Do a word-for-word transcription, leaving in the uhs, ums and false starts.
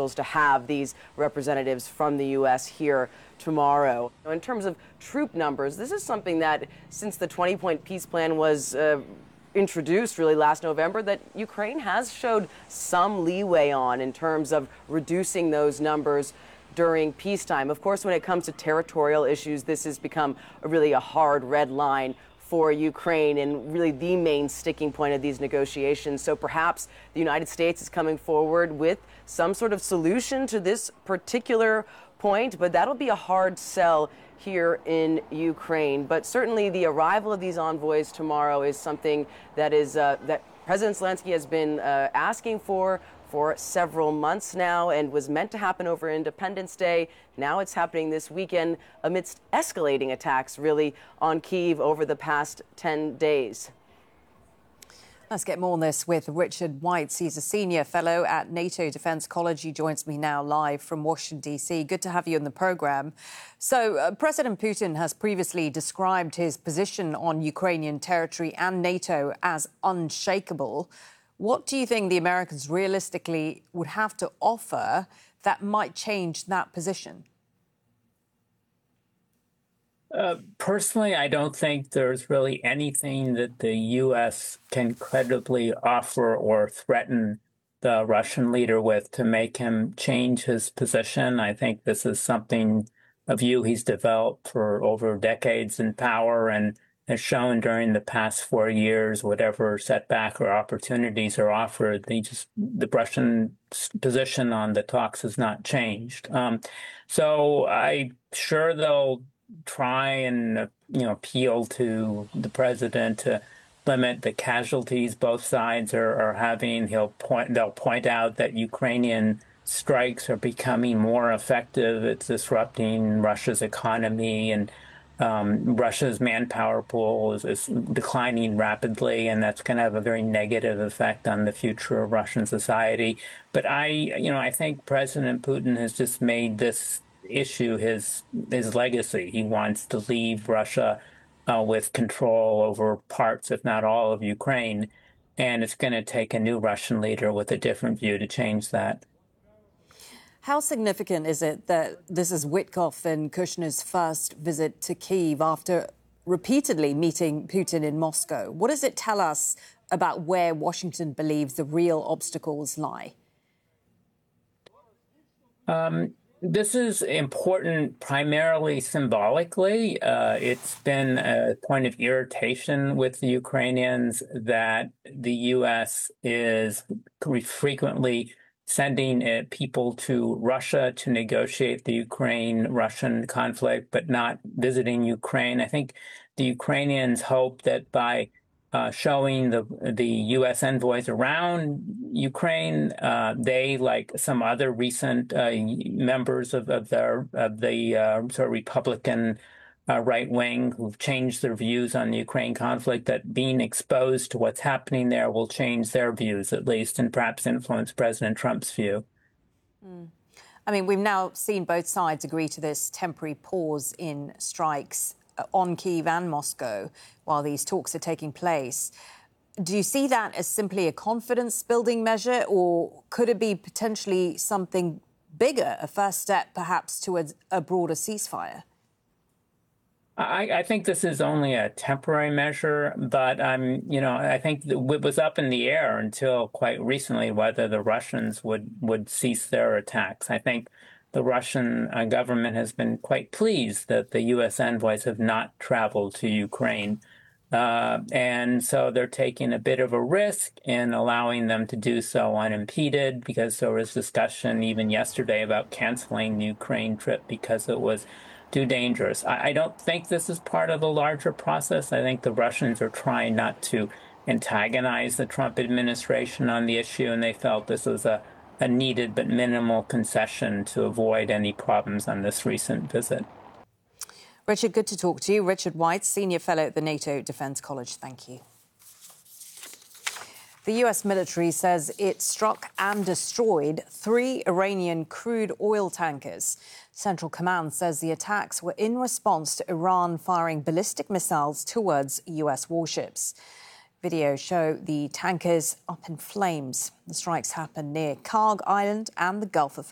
officials to have these representatives from the U S here tomorrow. In terms of troop numbers, this is something that, since the twenty-point peace plan was uh, introduced really last November, that Ukraine has showed some leeway on in terms of reducing those numbers during peacetime. Of course, when it comes to territorial issues, this has become a really a hard red line for Ukraine and really the main sticking point of these negotiations. So perhaps the United States is coming forward with some sort of solution to this particular point, but that'll be a hard sell here in Ukraine. But certainly the arrival of these envoys tomorrow is something that is uh, that President Zelensky has been uh, asking for for several months now, and was meant to happen over Independence Day. Now it's happening this weekend amidst escalating attacks really on Kyiv over the past ten days. Let's get more on this with Richard Weitz. He's a senior fellow at NATO Defense College. He joins me now live from Washington, D C. Good to have you on the program. So uh, President Putin has previously described his position on Ukrainian territory and NATO as unshakable. What do you think the Americans realistically would have to offer that might change that position? Uh, personally, I don't think there's really anything that the U S can credibly offer or threaten the Russian leader with to make him change his position. I think this is something, a view he's developed for over decades in power, and has shown during the past four years, whatever setback or opportunities are offered, they just, the Russian position on the talks has not changed. Um, so I'm sure they'll try and, uh, you know, appeal to the president to limit the casualties both sides are, are having. He'll point, they'll point out that Ukrainian strikes are becoming more effective. It's disrupting Russia's economy, and Um, Russia's manpower pool is, is declining rapidly, and that's going to have a very negative effect on the future of Russian society. But I, you know, I think President Putin has just made this issue his his legacy. He wants to leave Russia uh, with control over parts, if not all, of Ukraine, and it's going to take a new Russian leader with a different view to change that. How significant is it that this is Witkoff and Kushner's first visit to Kyiv after repeatedly meeting Putin in Moscow? What does it tell us about where Washington believes the real obstacles lie? Um, this is important primarily symbolically. Uh, it's been a point of irritation with the Ukrainians that the U S is frequently sending uh, people to Russia to negotiate the Ukraine-Russian conflict, but not visiting Ukraine. I think the Ukrainians hope that by uh, showing the the U S envoys around Ukraine, uh, they, like some other recent uh, members of, of, their, of the uh, sort of Republican Uh, right wing who've changed their views on the Ukraine conflict, that being exposed to what's happening there will change their views, at least, and perhaps influence President Trump's view. Mm. I mean, we've now seen both sides agree to this temporary pause in strikes on Kyiv and Moscow while these talks are taking place. Do you see that as simply a confidence-building measure, or could it be potentially something bigger, a first step perhaps towards a broader ceasefire? I, I think this is only a temporary measure, but um, you know, I think it was up in the air until quite recently whether the Russians would, would cease their attacks. I think the Russian uh, government has been quite pleased that the U S envoys have not traveled to Ukraine. Uh, and so they're taking a bit of a risk in allowing them to do so unimpeded, because there was discussion even yesterday about canceling the Ukraine trip because it was too dangerous. I, I don't think this is part of the larger process. I think the Russians are trying not to antagonize the Trump administration on the issue, and they felt this was a, a needed but minimal concession to avoid any problems on this recent visit. Richard, good to talk to you. Richard Weitz, Senior Fellow at the NATO Defense College. Thank you. The U S military says it struck and destroyed three Iranian crude oil tankers. Central Command says the attacks were in response to Iran firing ballistic missiles towards U S warships. Videos show the tankers up in flames. The strikes happened near Karg Island and the Gulf of